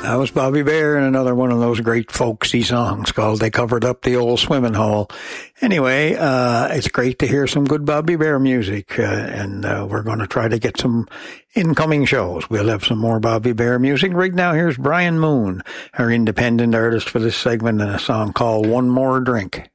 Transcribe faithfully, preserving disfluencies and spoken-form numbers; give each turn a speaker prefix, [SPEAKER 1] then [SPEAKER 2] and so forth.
[SPEAKER 1] That was Bobby Bare and another one of those great folksy songs called They Covered Up the Old Swimming Hole. Anyway, uh, it's great to hear some good Bobby Bare music, uh, and uh, we're going to try to get some incoming shows. We'll have some more Bobby Bare music. Right now, here's Brian Moon, our independent artist for this segment, and a song called One More Drink.